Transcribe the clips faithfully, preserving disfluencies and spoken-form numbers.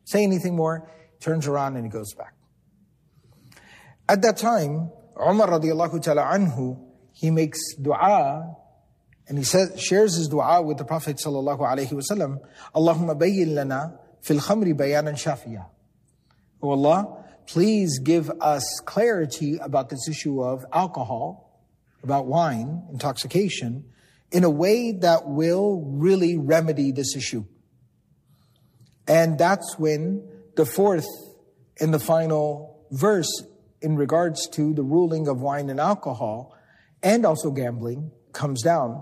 say anything more, turns around and he goes back. At that time, Umar radiallahu ta'ala anhu, he makes dua, and he says, shares his dua with the Prophet sallallahu alayhi wa sallam, Allahumma bayyin lana fil khamri bayanan shafiya. Oh Allah, please give us clarity about this issue of alcohol, about wine, intoxication, in a way that will really remedy this issue. And that's when the fourth and the final verse in regards to the ruling of wine and alcohol and also gambling comes down.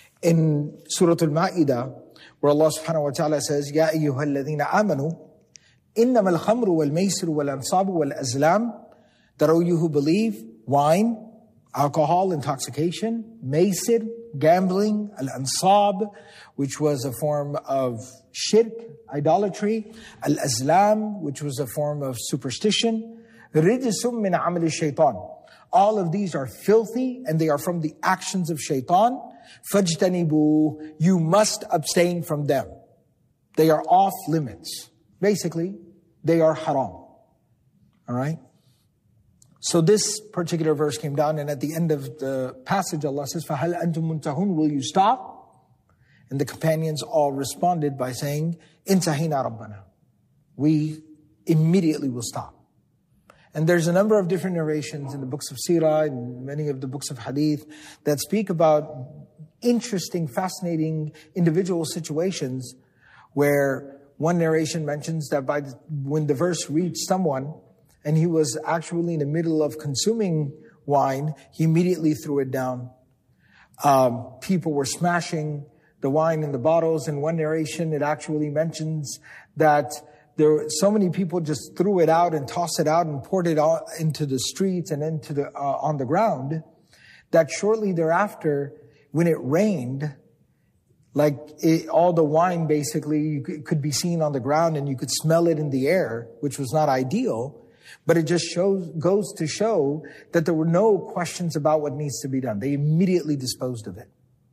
In Surah Al-Ma'idah, where Allah subhanahu wa ta'ala says, Ya ayyuha alladhina amanu, innama al-khamru wal-maisiru wal-ansabu wal-azlam, that O you who believe, wine, alcohol, intoxication, maisir, gambling, al-ansab, which was a form of shirk, idolatry, al-azlam, which was a form of superstition, rijsum min amali shaitan. All of these are filthy and they are from the actions of shaitan. Fajtanibu, you must abstain from them. They are off limits. Basically, they are haram. All right? So this particular verse came down, and at the end of the passage, Allah says, فَهَلْ أَنْتُمْ مُنْتَهُونَ, will you stop? And the companions all responded by saying, إِنْتَهِينَا رَبَّنَا, we immediately will stop. And there's a number of different narrations in the books of Sirah and many of the books of Hadith that speak about interesting, fascinating individual situations where one narration mentions that by the, when the verse reached someone and he was actually in the middle of consuming wine, he immediately threw it down. Um, people were smashing the wine in the bottles. In one narration, it actually mentions that there were so many people just threw it out and tossed it out and poured it all into the streets and into the uh, on the ground, that shortly thereafter, when it rained, like it, all the wine basically you could, could be seen on the ground and you could smell it in the air, which was not ideal. But it just shows goes to show that there were no questions about what needs to be done. They immediately disposed of it.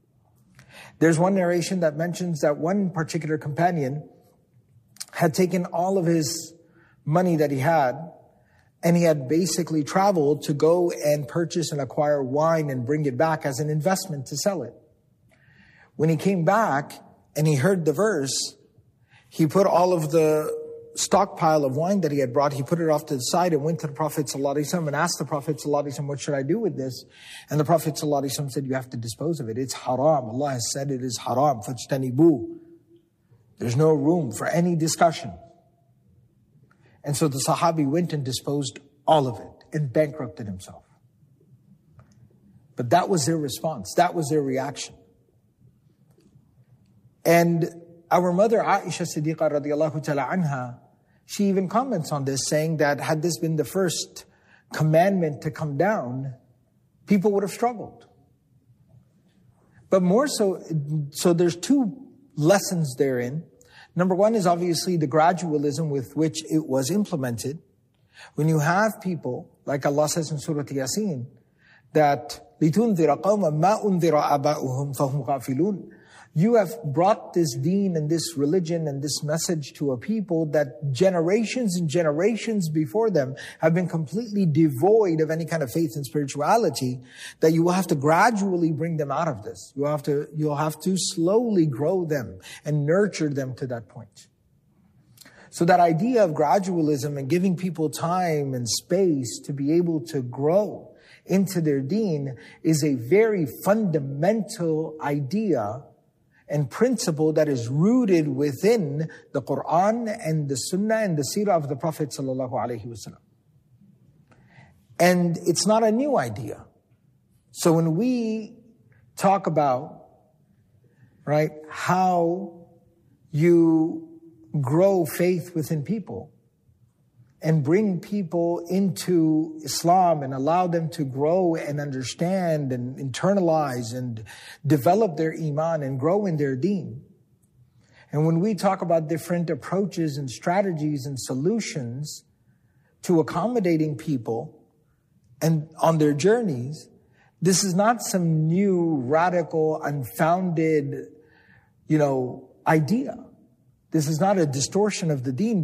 There's one narration that mentions that one particular companion had taken all of his money that he had, and he had basically traveled to go and purchase and acquire wine and bring it back as an investment to sell it. When he came back and he heard the verse, he put all of the stockpile of wine that he had brought, he put it off to the side and went to the Prophet ﷺ and asked the Prophet ﷺ, what should I do with this? And the Prophet ﷺ said, you have to dispose of it. It's haram. Allah has said it is haram. Fajtanibu. There's no room for any discussion. And so the Sahabi went and disposed all of it and bankrupted himself. But that was their response. That was their reaction. And our mother Aisha Siddiqa radiallahu ta'ala anha, she even comments on this, saying that had this been the first commandment to come down, people would have struggled. But more so, so there's two lessons therein. Number one is obviously the gradualism with which it was implemented. When you have people, like Allah says in Surah Yasin, that لِتُنذِرَ قَوْمًا مَا أُنذِرَ آبَاؤُهُمْ فَهُمْ غَافِلُونَ. You have brought this deen and this religion and this message to a people that generations and generations before them have been completely devoid of any kind of faith and spirituality, that you will have to gradually bring them out of this. You'll have to, you'll have to slowly grow them and nurture them to that point. So that idea of gradualism and giving people time and space to be able to grow into their deen is a very fundamental idea and principle that is rooted within the Quran and the Sunnah and the Seerah of the Prophet sallallahu alaihi wasallam. And it's not a new idea. So when we talk about, right, how you grow faith within people and bring people into Islam and allow them to grow and understand and internalize and develop their iman and grow in their deen. And when we talk about different approaches and strategies and solutions to accommodating people and on their journeys, this is not some new, radical, unfounded, you know, idea. This is not a distortion of the deen.